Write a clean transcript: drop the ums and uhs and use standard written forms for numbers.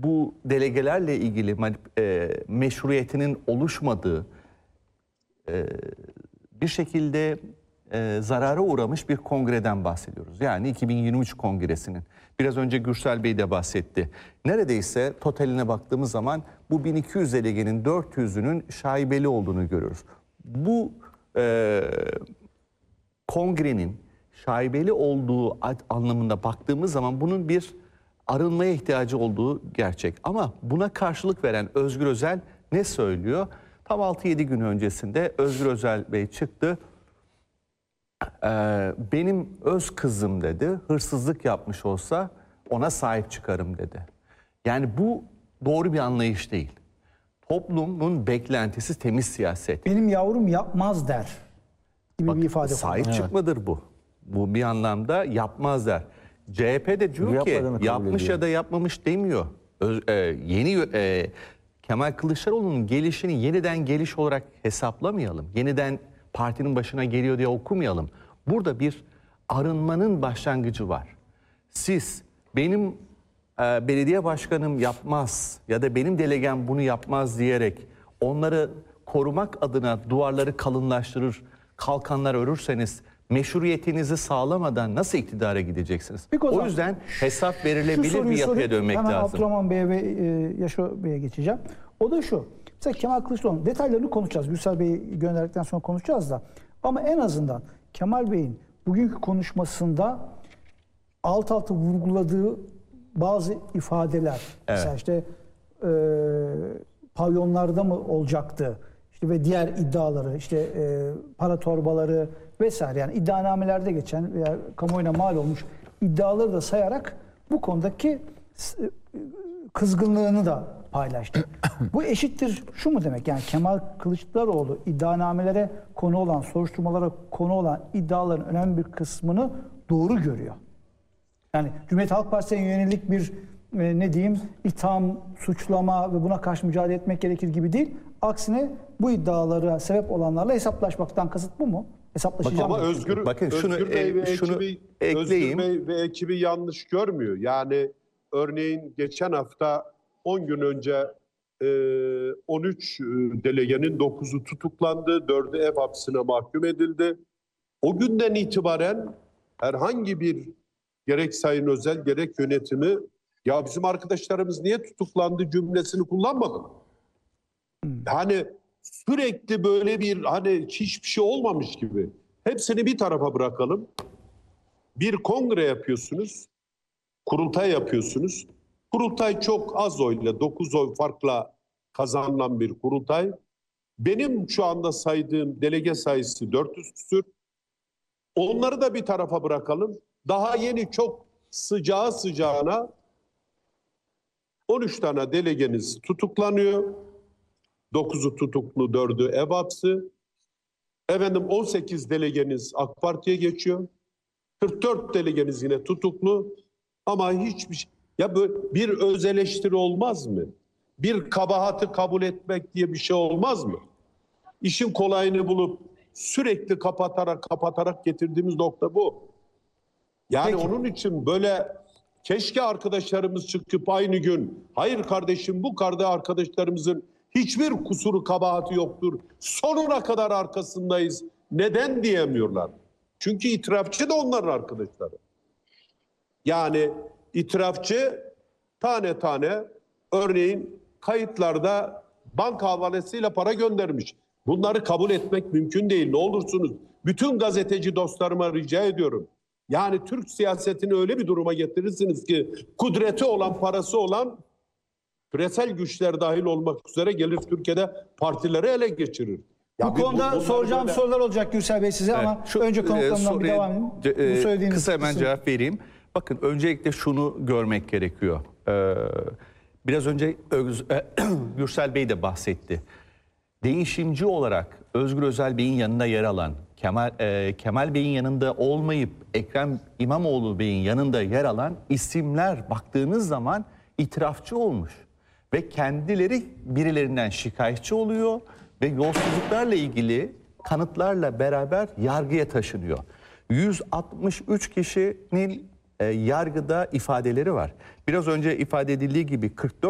bu delegelerle ilgili meşruiyetinin oluşmadığı, bir şekilde zarara uğramış bir kongreden bahsediyoruz. Yani 2023 kongresinin. Biraz önce Gürsel Bey de bahsetti. Neredeyse totaline baktığımız zaman bu 1200 delegenin 400'ünün şaibeli olduğunu görüyoruz. Bu kongrenin şaibeli olduğu anlamında baktığımız zaman bunun bir arınmaya ihtiyacı olduğu gerçek. Ama buna karşılık veren Özgür Özel ne söylüyor? Tam 6-7 gün öncesinde Özgür Özel Bey çıktı. Benim öz kızım dedi, hırsızlık yapmış olsa ona sahip çıkarım dedi. Yani bu doğru bir anlayış değil. Toplumun beklentisi temiz siyaset. Benim yavrum yapmaz der gibi bir ifade. Sahip çıkmadır bu. Bu bir anlamda yapmaz der. CHP de diyor ki yapmış ya da yapmamış demiyor. Kemal Kılıçdaroğlu'nun gelişini yeniden geliş olarak hesaplamayalım. Yeniden partinin başına geliyor diye okumayalım. Burada bir arınmanın başlangıcı var. Siz benim belediye başkanım yapmaz ya da benim delegem bunu yapmaz diyerek onları korumak adına duvarları kalınlaştırır, kalkanlar örürseniz meşruiyetinizi sağlamadan nasıl iktidara gideceksiniz? O yüzden hesap verilebilir bir yapıya dönmek hemen lazım. Abdurrahman Bey'e ve Yaşo Bey'e geçeceğim. O da şu. Mesela Kemal Kılıçdaroğlu detaylarını konuşacağız. Gürsel Bey'i gönderdikten sonra konuşacağız da. Ama en azından Kemal Bey'in bugünkü konuşmasında alt alta vurguladığı bazı ifadeler. Evet. Mesela işte pavyonlarda mı olacaktı? İşte ve diğer iddiaları, işte para torbaları vesaire, yani iddianamelerde geçen veya kamuoyuna mal olmuş iddiaları da sayarak bu konudaki kızgınlığını da paylaştı. Bu eşittir şu mu demek? Yani Kemal Kılıçdaroğlu iddianamelere konu olan, soruşturmalara konu olan iddiaların önemli bir kısmını doğru görüyor. Yani Cumhuriyet Halk Partisi'ne yönelik bir itham, suçlama ve buna karşı mücadele etmek gerekir gibi değil. Aksine bu iddialara sebep olanlarla hesaplaşmaktan kasıt bu mu? Hesaplaşacağım. Ama Özgür Bey ve ekibi yanlış görmüyor. Yani örneğin geçen hafta 10 gün önce 13 delegenin 9'u tutuklandı, 4'ü ev hapsine mahkum edildi. O günden itibaren herhangi bir gerek Sayın Özel gerek yönetimi ya bizim arkadaşlarımız niye tutuklandı cümlesini kullanmadı. Hani sürekli böyle bir hiçbir şey olmamış gibi. Hepsini bir tarafa bırakalım. Bir kongre yapıyorsunuz. Kurultay yapıyorsunuz. Kurultay çok az oyla, 9 oy farkla kazanılan bir kurultay. Benim şu anda saydığım delege sayısı 400 küsür. Onları da bir tarafa bırakalım. Daha yeni çok sıcağına 13 tane delegeniz tutuklanıyor. 9'u tutuklu, 4'ü ev hapsi. 18 delegeniz AK Parti'ye geçiyor. 44 delegeniz yine tutuklu. Ama hiçbir şey... Ya böyle bir öz eleştiri olmaz mı? Bir kabahati kabul etmek diye bir şey olmaz mı? İşin kolayını bulup sürekli kapatarak getirdiğimiz nokta bu. Yani peki, onun için böyle keşke arkadaşlarımız çıkıp aynı gün hayır kardeşim bu arkadaşlarımızın hiçbir kusuru kabahati yoktur. Sonuna kadar arkasındayız. Neden diyemiyorlar? Çünkü itirafçı da onların arkadaşları. Yani itirafçı tane tane örneğin kayıtlarda banka havalesiyle para göndermiş. Bunları kabul etmek mümkün değil. Ne olursunuz bütün gazeteci dostlarıma rica ediyorum. Yani Türk siyasetini öyle bir duruma getirirsiniz ki kudreti olan, parası olan küresel güçler dahil olmak üzere gelir Türkiye'de partileri ele geçirir. Bu konuda soracağım sorular olacak Gürsel Bey size, ama önce konuklarımdan bir devam edin. Kısa hemen cevap vereyim. Bakın öncelikle şunu görmek gerekiyor. Biraz önce Gürsel Bey de bahsetti. Değişimci olarak Özgür Özel Bey'in yanında yer alan, Kemal Bey'in yanında olmayıp Ekrem İmamoğlu Bey'in yanında yer alan isimler baktığınız zaman itirafçı olmuş. Ve kendileri birilerinden şikayetçi oluyor ve yolsuzluklarla ilgili kanıtlarla beraber yargıya taşınıyor. 163 kişinin yargıda ifadeleri var. Biraz önce ifade edildiği gibi 44